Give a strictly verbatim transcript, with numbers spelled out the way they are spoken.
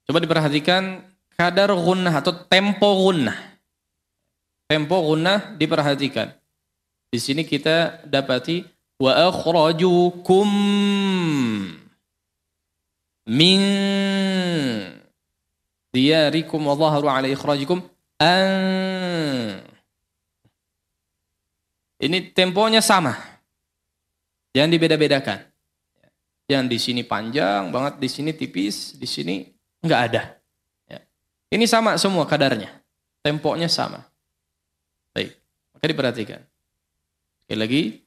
Coba diperhatikan kadar gunnah atau tempo gunnah. Tempo gunnah diperhatikan. Di sini kita dapati wa akhrajukum min diyarikum wa dhaharu ala ikhrajikum an. Ini temponya sama. Jangan dibeda-bedakan. Yang di sini panjang banget, di sini tipis, di sini enggak ada. Ya. Ini sama semua kadarnya. Temponya sama. Baik, maka diperhatikan. Sekali lagi,